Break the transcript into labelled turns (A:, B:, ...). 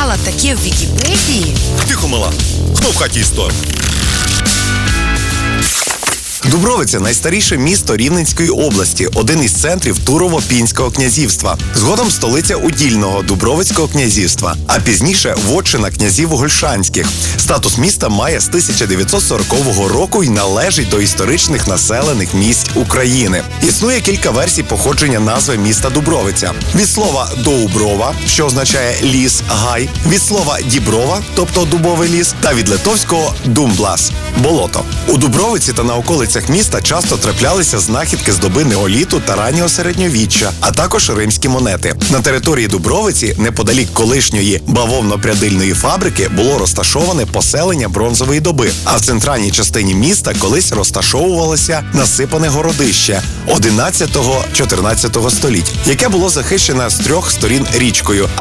A: прочитала таке в Вікіпедії.
B: Тихо, мала. Хто в хаті історик?
C: Дубровиця – найстаріше місто Рівненської області, один із центрів Турово-Пінського князівства. Згодом столиця удільного Дубровицького князівства, а пізніше вотчина князів Гольшанських. Статус міста має з 1940 року і належить до історичних населених місць України. Існує кілька версій походження назви міста Дубровиця. Від слова «доуброва», що означає ліс, гай, від слова «діброва», тобто дубовий ліс, та від литовського «думблас» – болото. У Дубровиці та на околицях міста часто траплялися знахідки з доби неоліту та раннього середньовіччя, а також римські монети. На території Дубровиці, неподалік колишньої бавовно-прядильної фабрики, було розташоване поселення бронзової доби, а в центральній частині міста колись розташовувалося насипане городище 11-14 століть, яке було захищене з трьох сторін річкою.